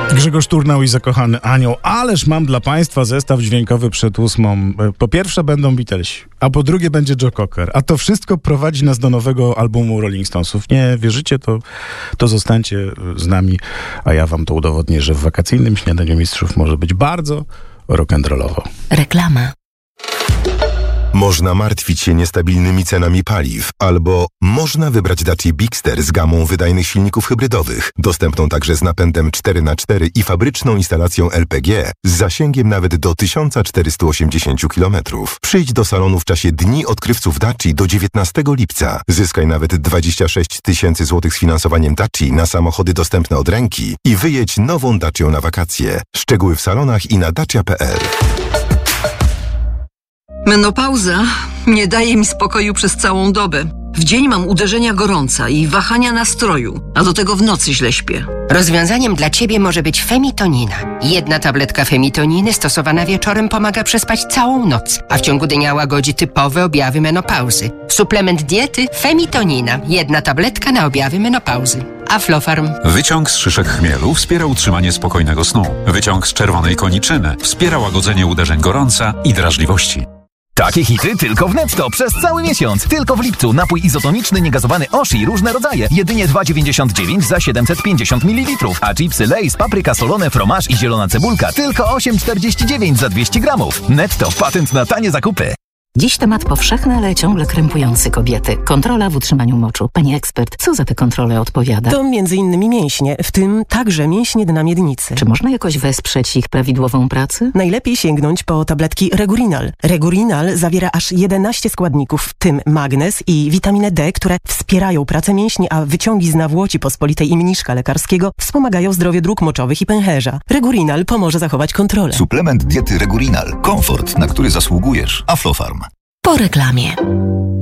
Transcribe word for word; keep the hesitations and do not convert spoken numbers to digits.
Grzegorz Turnał i Zakochany Anioł. Ależ mam dla Państwa zestaw dźwiękowy przed ósmą. Po pierwsze będą Beatlesi, a po drugie będzie Joe Cocker. A to wszystko prowadzi nas do nowego albumu Rolling Stonesów. Nie wierzycie, to, to zostańcie z nami, a ja wam to udowodnię, że w wakacyjnym Śniadaniu Mistrzów może być bardzo rock'n'rollowo. Reklama. Można martwić się niestabilnymi cenami paliw, albo można wybrać Dacia Bigster z gamą wydajnych silników hybrydowych, dostępną także z napędem cztery na cztery i fabryczną instalacją L P G z zasięgiem nawet do tysiąc czterysta osiemdziesiąt kilometrów. Przyjdź do salonu w czasie Dni Odkrywców Daci do dziewiętnastego lipca. Zyskaj nawet dwadzieścia sześć tysięcy złotych z finansowaniem Daci na samochody dostępne od ręki i wyjedź nową Dacią na wakacje. Szczegóły w salonach i na dacia kropka p l. Menopauza nie daje mi spokoju przez całą dobę. W dzień mam uderzenia gorąca i wahania nastroju, a do tego w nocy źle śpię. Rozwiązaniem dla Ciebie może być Femitonina. Jedna tabletka Femitoniny stosowana wieczorem pomaga przespać całą noc, a w ciągu dnia łagodzi typowe objawy menopauzy. Suplement diety Femitonina. Jedna tabletka na objawy menopauzy. Aflofarm. Wyciąg z szyszek chmielu wspiera utrzymanie spokojnego snu. Wyciąg z czerwonej koniczyny wspiera łagodzenie uderzeń gorąca i drażliwości. Takie hity tylko w Netto przez cały miesiąc. Tylko w lipcu napój izotoniczny niegazowany Oshi różne rodzaje. Jedynie dwa dziewięćdziesiąt dziewięć za siedemset pięćdziesiąt mililitrów. A chipsy Lay's, papryka solone, fromage i zielona cebulka tylko osiem czterdzieści dziewięć za dwieście gramów. Netto. Patent na tanie zakupy. Dziś temat powszechny, ale ciągle krępujący kobiety. Kontrola w utrzymaniu moczu. Pani ekspert, co za te kontrole odpowiada? To między innymi mięśnie, w tym także mięśnie dna miednicy. Czy można jakoś wesprzeć ich prawidłową pracę? Najlepiej sięgnąć po tabletki Regurinal. Regurinal zawiera aż jedenaście składników, w tym magnez i witaminę D, które wspierają pracę mięśni, a wyciągi z nawłoci pospolitej i mniszka lekarskiego wspomagają zdrowie dróg moczowych i pęcherza. Regurinal pomoże zachować kontrolę. Suplement diety Regurinal. Komfort, na który zasługujesz. Aflofarm. Po reklamie.